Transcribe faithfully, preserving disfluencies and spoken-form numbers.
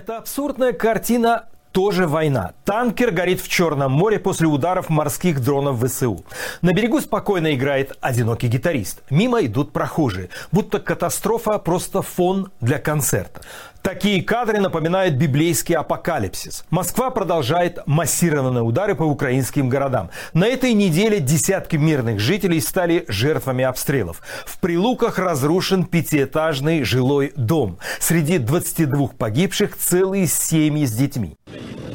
Это абсурдная картина тоже война. Танкер горит в Черном море после ударов морских дронов ВСУ. На берегу спокойно играет одинокий гитарист. Мимо идут прохожие. Будто катастрофа просто фон для концерта. Такие кадры напоминают библейский апокалипсис. Москва продолжает массированные удары по украинским городам. На этой неделе десятки мирных жителей стали жертвами обстрелов. В Прилуках разрушен пятиэтажный жилой дом. Среди двадцати двух погибших целые семьи с детьми.